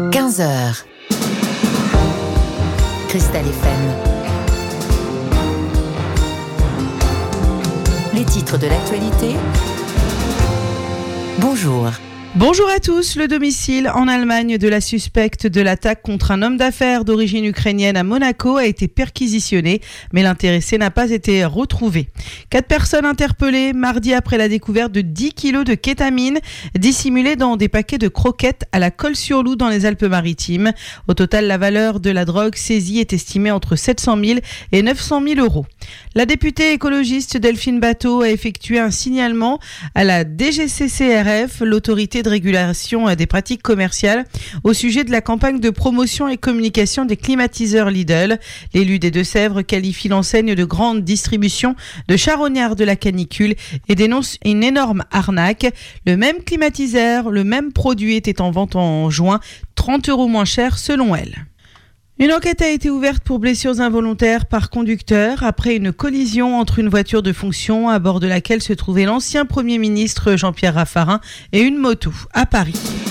15h. Cristal FM. Les titres de l'actualité. Bonjour. Bonjour à tous. Le domicile en Allemagne de la suspecte de l'attaque contre un homme d'affaires d'origine ukrainienne à Monaco a été perquisitionné, mais l'intéressé n'a pas été retrouvé. 4 personnes interpellées mardi après la découverte de 10 kilos de kétamine dissimulés dans des paquets de croquettes à la Colle-sur-Loup dans les Alpes-Maritimes. Au total, la valeur de la drogue saisie est estimée entre 700 000 et 900 000 euros. La députée écologiste Delphine Batho a effectué un signalement à la DGCCRF, l'autorité de régulation des pratiques commerciales, au sujet de la campagne de promotion et communication des climatiseurs Lidl. L'élu des Deux-Sèvres qualifie l'enseigne de grande distribution de charognard de la canicule et dénonce une énorme arnaque. Le même climatiseur, le même produit était en vente en juin, 30 € moins cher selon elle. Une enquête a été ouverte pour blessures involontaires par conducteur après une collision entre une voiture de fonction à bord de laquelle se trouvait l'ancien Premier ministre Jean-Pierre Raffarin et une moto à Paris.